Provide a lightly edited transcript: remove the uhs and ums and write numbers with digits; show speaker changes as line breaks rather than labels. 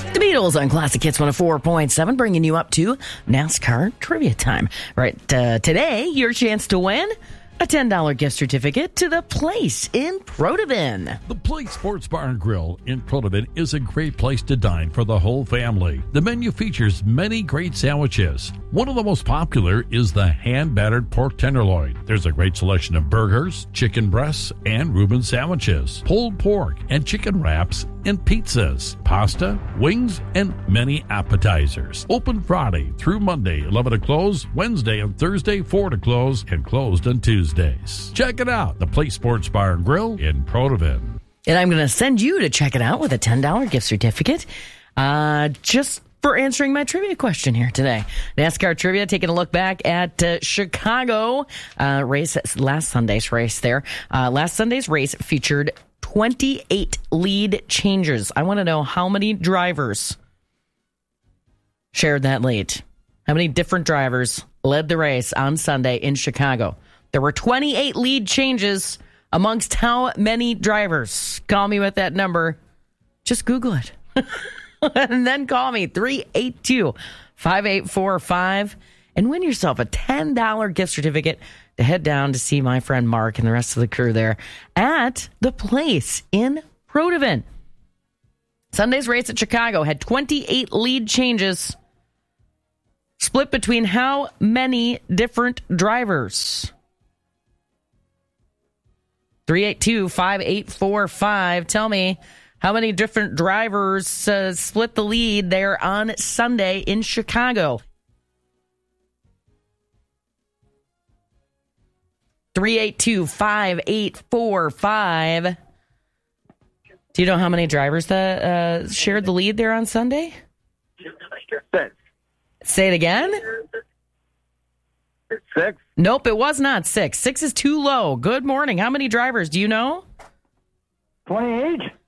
The Beatles on Classic Hits 104.7, bringing you up to NASCAR trivia time. Right, today, your chance to win a $10 gift certificate to The Place in Protivin.
The Place Sports Bar and Grill in Protivin is a great place to dine for the whole family. The menu features many great sandwiches. One of the most popular is the hand-battered pork tenderloin. There's a great selection of burgers, chicken breasts, and Reuben sandwiches, pulled pork and chicken wraps, and pizzas, pasta, wings, and many appetizers. Open Friday through Monday, 11 to close, Wednesday and Thursday, 4 to close, and closed on Tuesdays. Check it out, the Place Sports Bar and Grill in Protivin.
And I'm going to send you to check it out with a $10 gift certificate, just for answering my trivia question here today. NASCAR trivia, taking a look back at Chicago race, last Sunday's race there. Last Sunday's race featured 28 lead changes. I want to know how many drivers shared that lead. How many different drivers led the race on Sunday in Chicago? There were 28 lead changes amongst how many drivers? Call me with that number. Just Google it. And then call me, 382-5845, and win yourself a $10 gift certificate to head down to see my friend Mark and the rest of the crew there at The Place in Protivin. Sunday's race at Chicago had 28 lead changes, split between how many different drivers? 382-5845. Tell me, how many different drivers split the lead there on Sunday in Chicago? 382-5845. Do you know how many drivers that shared the lead there on Sunday?
6.
Say it again?
6.
Nope, it was not 6. 6 is too low. Good morning. How many drivers do you know?
28.